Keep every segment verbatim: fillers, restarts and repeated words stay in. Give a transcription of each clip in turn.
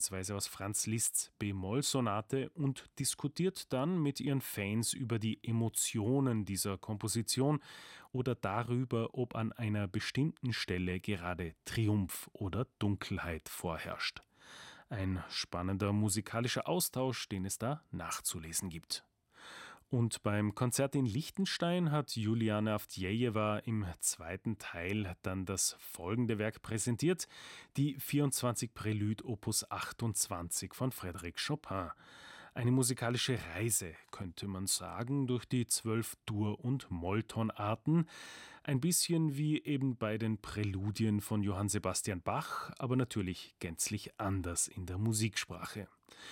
Weise aus Franz Liszts B-Moll-Sonate und diskutiert dann mit ihren Fans über die Emotionen dieser Komposition oder darüber, ob an einer bestimmten Stelle gerade Triumph oder Dunkelheit vorherrscht. Ein spannender musikalischer Austausch, den es da nachzulesen gibt. Und beim Konzert in Liechtenstein hat Juliana Avdjejewa im zweiten Teil dann das folgende Werk präsentiert, die vierundzwanzig Prälud Opus achtundzwanzig von Frédéric Chopin. Eine musikalische Reise, könnte man sagen, durch die zwölf Dur- und Molltonarten. Ein bisschen wie eben bei den Präludien von Johann Sebastian Bach, aber natürlich gänzlich anders in der Musiksprache.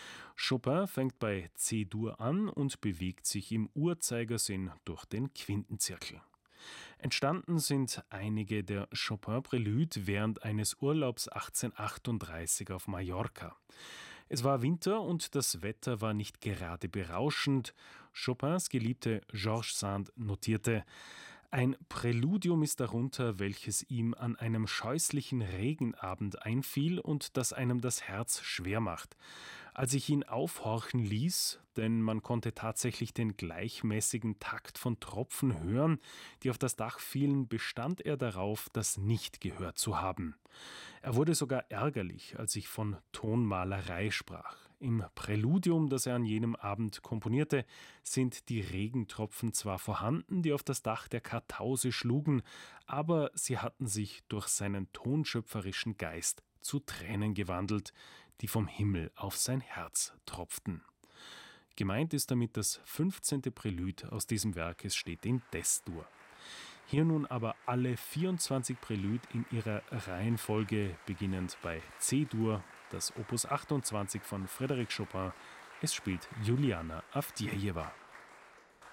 Chopin fängt bei C-Dur an und bewegt sich im Uhrzeigersinn durch den Quintenzirkel. Entstanden sind einige der Chopin-Prälud während eines Urlaubs achtzehnhundertachtunddreißig auf Mallorca. Es war Winter und das Wetter war nicht gerade berauschend. Chopins Geliebte George Sand notierte: Ein Präludium ist darunter, welches ihm an einem scheußlichen Regenabend einfiel und das einem das Herz schwer macht. Als ich ihn aufhorchen ließ, denn man konnte tatsächlich den gleichmäßigen Takt von Tropfen hören, die auf das Dach fielen, bestand er darauf, das nicht gehört zu haben. Er wurde sogar ärgerlich, als ich von Tonmalerei sprach. Im Präludium, das er an jenem Abend komponierte, sind die Regentropfen zwar vorhanden, die auf das Dach der Kartause schlugen, aber sie hatten sich durch seinen tonschöpferischen Geist zu Tränen gewandelt, die vom Himmel auf sein Herz tropften. Gemeint ist damit das fünfzehnte Prälud aus diesem Werk, es steht in Des-Dur. Hier nun aber alle vierundzwanzig Prälud in ihrer Reihenfolge, beginnend bei C-Dur, das Opus achtundzwanzig von Frédéric Chopin. Es spielt Juliana Avdjejewa.